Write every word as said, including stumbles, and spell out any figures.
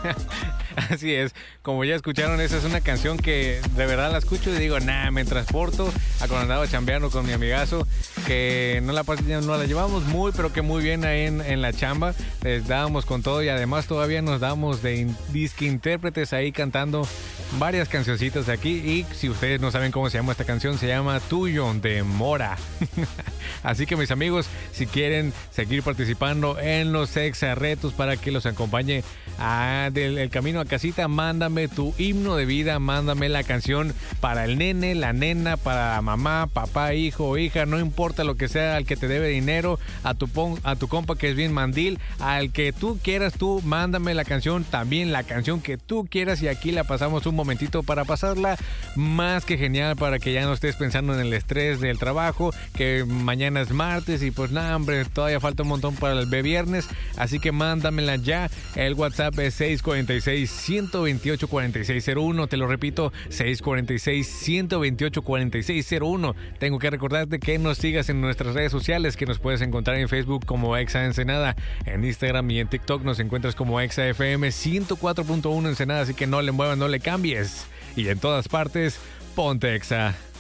Así es, como ya escucharon, esa es una canción que de verdad la escucho y digo, nah, me transporto a cuando andaba chambeando con mi amigazo, que no la, no la llevamos muy, pero que muy bien ahí en, en la chamba, les dábamos con todo y además todavía nos damos de disque intérpretes ahí cantando varias cancioncitas de aquí. Y si ustedes no saben cómo se llama esta canción, se llama Tuyo de Mora. Así que mis amigos, si quieren seguir participando en los Exa Retos para que los acompañe a, del el camino a casita, mándame tu himno de vida, mándame la canción para el nene, la nena, para mamá, papá, hijo o hija, no importa lo que sea, al que te debe dinero, a tu, a tu compa que es bien mandil, al que tú quieras, tú mándame la canción, también la canción que tú quieras, y aquí la pasamos un momentito para pasarla más que genial, para que ya no estés pensando en el estrés del trabajo, que mañana es martes y pues nada, hombre, todavía falta un montón para el viernes, así que mándamela ya. El WhatsApp es seis cuatro seis, uno dos ocho, cuatro seis cero uno, te lo repito, seis cuatro seis, uno dos ocho, cuatro seis cero uno. Tengo que recordarte que nos sigas en nuestras redes sociales, que nos puedes encontrar en Facebook como Exa Ensenada, en Instagram y en TikTok nos encuentras como Exa F M ciento cuatro punto uno Ensenada, así que no le muevas, no le cambies, y en todas partes, ponte Exa.